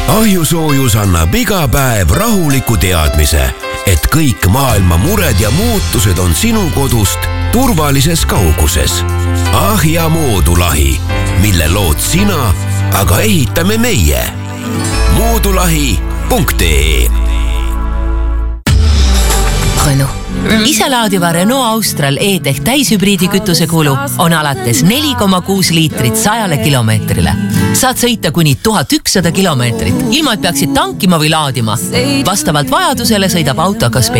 Ahjusoojus annab iga päev rahuliku teadmise, et kõik maailma mured ja muutused on sinu kodust turvalises kauguses. Ahja moodulahi, mille lood sina, aga ehitame meie. moodulahi.ee Renault. Iselaadiva Renault Austral E-Tech täishübriidikütuse kulu on alates 4,6 liitrit 100 kilomeetrile. Saad sõita kuni 1100 kilomeetrit, ilma et peaksid tankima või laadima. Vastavalt vajadusele sõidab auto kas